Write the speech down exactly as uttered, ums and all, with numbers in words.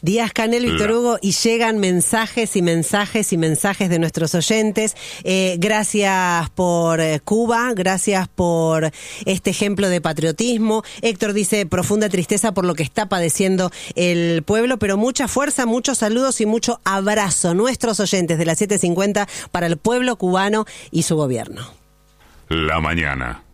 Díaz Canel, Víctor Hugo, y llegan mensajes y mensajes y mensajes de nuestros oyentes. Eh, gracias por Cuba, gracias por este ejemplo de patriotismo. Héctor dice, profunda tristeza por lo que está padeciendo el pueblo, pero mucha fuerza, muchos saludos y mucho abrazo. Nuestros oyentes de las siete cincuenta para el pueblo cubano y su gobierno. La mañana.